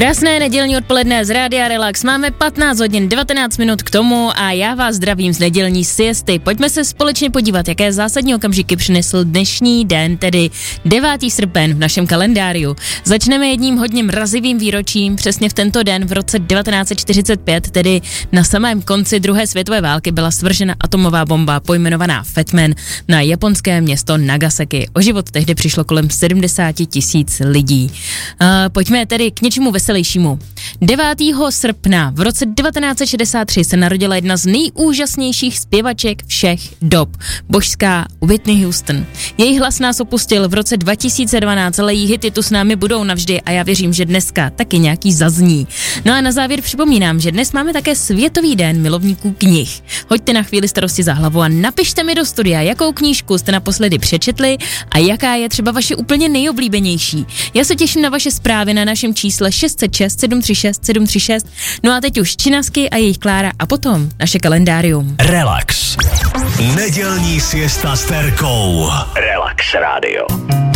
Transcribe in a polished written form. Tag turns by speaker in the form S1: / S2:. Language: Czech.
S1: Krásné nedělní odpoledne z Rádia Relax. Máme 15 hodin 19 minut k tomu a já vás zdravím z nedělní siesty. Pojďme se společně podívat, jaké zásadní okamžiky přinesl dnešní den, tedy 9. srpen v našem kalendáriu. Začneme jedním hodně mrazivým výročím. Přesně v tento den v roce 1945, tedy na samém konci druhé světové války, byla svržena atomová bomba pojmenovaná Fatman na japonské město Nagasaki. O život tehdy přišlo kolem 70 000 lidí. Pojďme tedy k něčemu veselějšímu. 9. srpna v roce 1963 se narodila jedna z nejúžasnějších zpěvaček všech dob, božská Whitney Houston. Její hlas nás opustil v roce 2012, ale její hity tu s námi budou navždy a já věřím, že dneska taky nějaký zazní. No a na závěr připomínám, že dnes máme také Světový den milovníků knih. Hoďte na chvíli starosti za hlavu a napište mi do studia, jakou knížku jste naposledy přečetli a jaká je třeba vaše úplně nejoblíbenější. Já se těším na vaše zprávy na našem čísle 606 736 736. No a teď už Činasky a jejich Klára a potom naše kalendárium.
S2: Relax. Nedělní siesta s Terkou. Relax Radio.